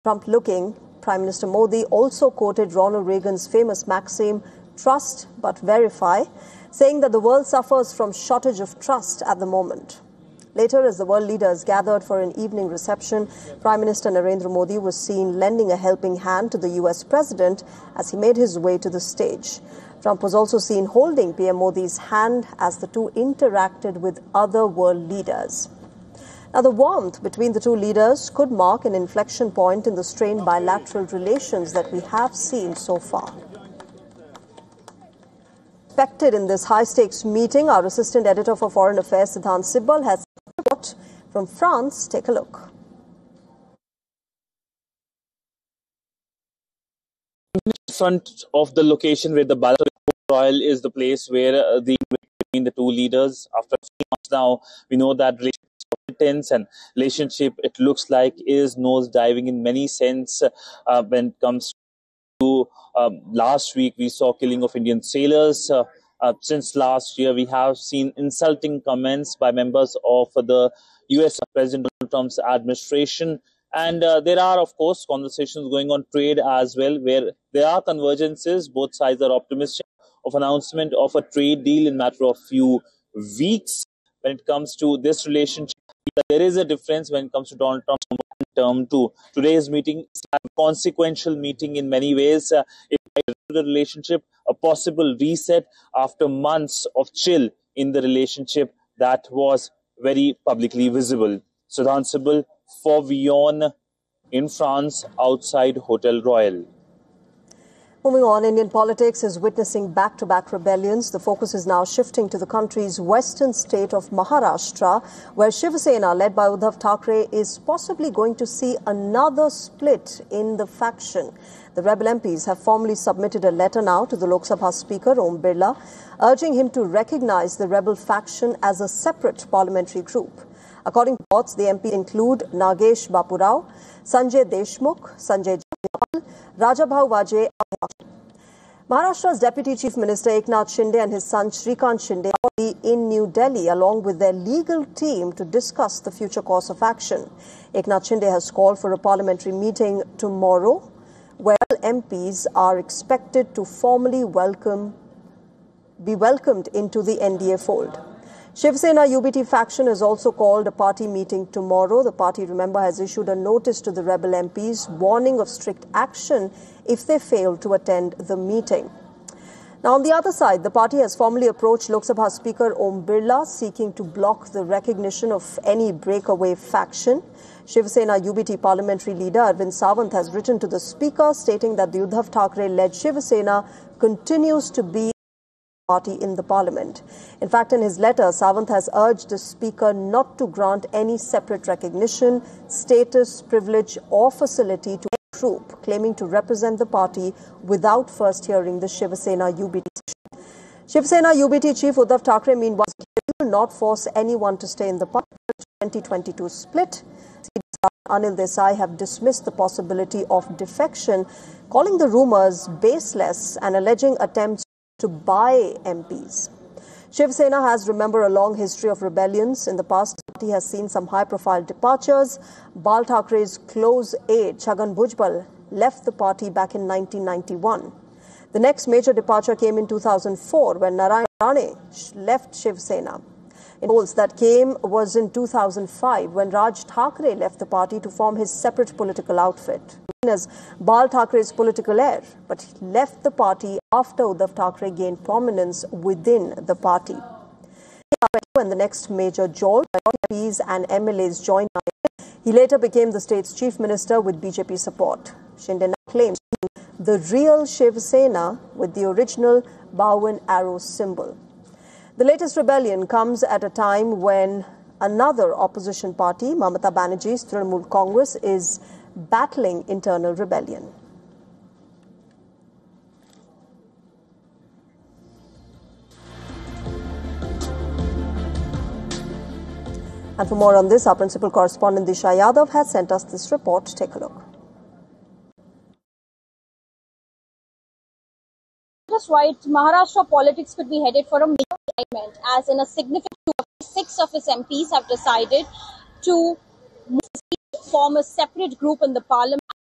Trump-looking, Prime Minister Modi also quoted Ronald Reagan's famous maxim, "Trust but verify," saying that the world suffers from shortage of trust at the moment. Later, as the world leaders gathered for an evening reception, Prime Minister Narendra Modi was seen lending a helping hand to the US President as he made his way to the stage. Trump was also seen holding PM Modi's hand as the two interacted with other world leaders. Now, the warmth between the two leaders could mark an inflection point in the strained bilateral relations that we have seen so far. Expected in this high-stakes meeting, our assistant editor for Foreign Affairs, Siddhant Sibbal, has a report from France. Take a look. In front of the location where the Balmoral Royal is the place where the between the two leaders. After a few months now, we know that tense and relationship, it looks like, is nose-diving in many sense when it comes to last week we saw killing of Indian sailors. Since last year, we have seen insulting comments by members of the US President Donald Trump's administration. And there are, of course, conversations going on trade as well, where there are convergences. Both sides are optimistic of announcement of a trade deal in a matter of few weeks. When it comes to this relationship, there is a difference when it comes to Donald Trump's term to today's meeting. It's a consequential meeting in many ways. It might the relationship, a possible reset after months of chill in the relationship that was very publicly visible. Siddhant Sibbal for WION in France, outside Hotel Royal. Moving on, Indian politics is witnessing back-to-back rebellions. The focus is now shifting to the country's western state of Maharashtra, where Shiv Sena, led by Uddhav Thackeray, is possibly going to see another split in the faction. The rebel MPs have formally submitted a letter now to the Lok Sabha Speaker, Om Birla, urging him to recognize the rebel faction as a separate parliamentary group. According to reports, the MPs include Nagesh Bapurao, Sanjay Deshmukh, Sanjay Jayapal, Rajabhau Vajay. Maharashtra's Deputy Chief Minister Eknath Shinde and his son Shrikant Shinde are in New Delhi along with their legal team to discuss the future course of action. Eknath Shinde has called for a parliamentary meeting tomorrow where MPs are expected to formally be welcomed into the NDA fold. Shiv Sena UBT faction has also called a party meeting tomorrow. The party, remember, has issued a notice to the rebel MPs warning of strict action if they fail to attend the meeting. Now, on the other side, the party has formally approached Lok Sabha Speaker Om Birla, seeking to block the recognition of any breakaway faction. Shiv Sena UBT parliamentary leader Arvind Sawant has written to the Speaker, stating that the Uddhav Thackeray-led Shiv Sena continues to be party in the parliament. In fact, in his letter, Sawant has urged the Speaker not to grant any separate recognition, status, privilege or facility to any group claiming to represent the party without first hearing the Shiv Sena UBT. Shiv Sena UBT Chief Uddhav Thackeray, meanwhile, will not force anyone to stay in the party. 2022 split. Anil Desai have dismissed the possibility of defection, calling the rumours baseless and alleging attempts to buy MPs. Shiv Sena has, remember, a long history of rebellions. In the past, he has seen some high-profile departures. Bal Thakeray's close aide, Chhagan Bhujbal, left the party back in 1991. The next major departure came in 2004 when Narayan Rane left Shiv Sena. In polls that came was in 2005 when Raj Thackeray left the party to form his separate political outfit. As Bal Thakeray's political heir, but he left the party after Uddhav Thackeray gained prominence within the party. When the next major jolt, MPs and MLAs joined him, he later became the state's chief minister with BJP support. Shinde now claims the real Shiv Sena with the original bow and arrow symbol. The latest rebellion comes at a time when another opposition party, Mamata Banerjee's Trinamool Congress, is battling internal rebellion. And for more on this, our principal correspondent Disha Yadav has sent us this report. Take a look. Just right, Maharashtra politics could be headed for a major alignment, as in a significant 6 of its MPs have decided to form a separate group in the parliament